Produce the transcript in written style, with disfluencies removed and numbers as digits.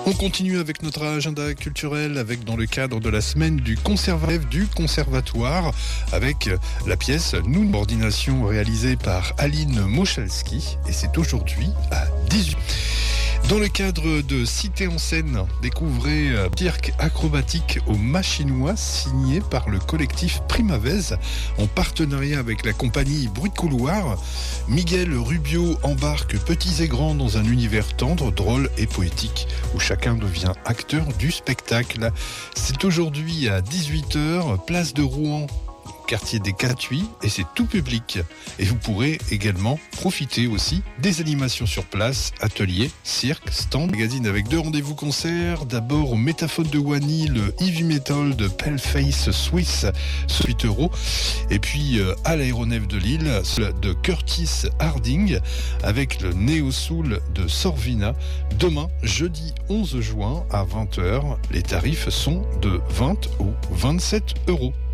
On continue avec notre agenda culturel avec dans le cadre de la semaine du conservatoire avec la pièce Nous, coordination réalisée par Aline Mochalski et c'est aujourd'hui à 18h. Dans le cadre de Cité en scène, découvrez cirque acrobatique au Machinois signé par le collectif Primavez en partenariat avec la compagnie Bruit de couloir. Miguel Rubio embarque petits et grands dans un univers tendre, drôle et poétique où chacun devient acteur du spectacle. C'est aujourd'hui à 18h, place de Rouen, quartier des Catuis, et c'est tout public. Et vous pourrez également profiter aussi des animations sur place, ateliers, cirque, stand, magazine avec 2 rendez-vous concerts. D'abord au Métaphone de Wany, le heavy metal de Paleface Swiss, 8 €. Et puis à l'Aéronef de Lille, de Curtis Harding, avec le Néo Soul de Sorvina. Demain, jeudi 11 juin à 20h, les tarifs sont de 20 ou 27 €.